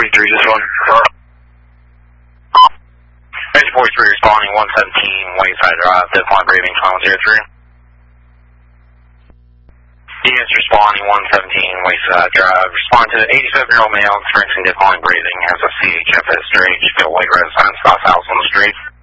this one. Engine 43 responding 117 Wayside Drive, Deadline Braving, Channel 03. Units responding 117 Wayside Drive. Respond to 87-year-old male experiencing Deadline Breathing, has a CHF history, still white residence, South House on the street.